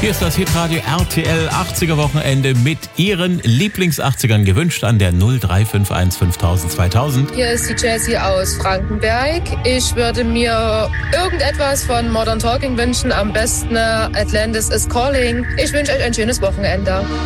Hier ist das Hitradio RTL 80er Wochenende mit Ihren Lieblings-80ern, gewünscht an der 0351 5000 2000. Hier ist die Jessie aus Frankenberg. Ich würde mir irgendetwas von Modern Talking wünschen, am besten Atlantis is Calling. Ich wünsche euch ein schönes Wochenende.